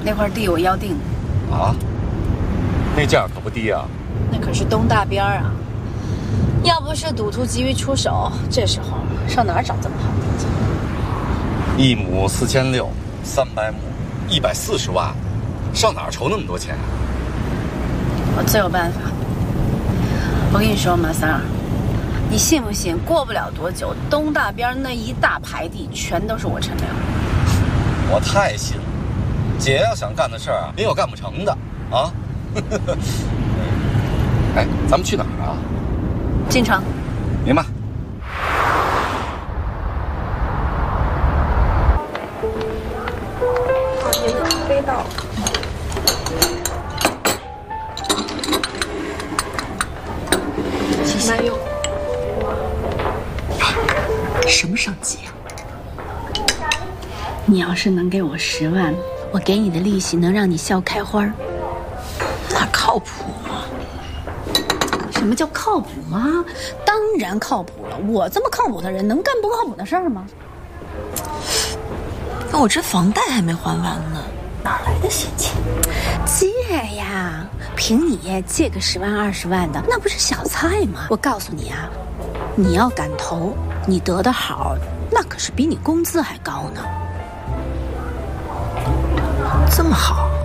那块地我要定。 啊？那价可不低啊。 那可是东大边啊！要不是赌徒急于出手，这时候上哪儿找这么好地去 ？1亩4600，300亩140万，上哪儿筹那么多钱啊？ 我自有办法。我跟你说，马三儿，你信不信？过不了多久，东大边那一大排地全都是我陈良。 我太信了，姐要想干的事儿啊，没有干不成的啊。哎，咱们去哪儿啊？ 进城。 明白。 您的咖啡到了。 谢谢。 慢用。 什么手机啊？你要是能给我10万，我给你的利息能让你笑开花。哪靠谱啊？什么叫靠谱吗？当然靠谱了。我这么靠谱的人，能干不靠谱的事儿吗？ 那我这房贷还没还完呢， 哪来的闲钱？借呀！凭你借个10万20万的，那不是小菜吗？我告诉你啊，你要敢投，你得的好，那可是比你工资还高呢。 这么好。